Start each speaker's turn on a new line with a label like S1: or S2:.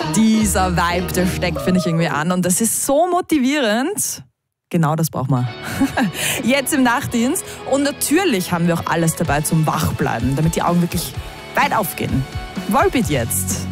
S1: Dieser Vibe, der steckt, finde ich, irgendwie an. Und das ist so motivierend. Genau das braucht man. Jetzt im Nachtdienst. Und natürlich haben wir auch alles dabei zum Wachbleiben, damit die Augen wirklich weit aufgehen. Volbeat jetzt.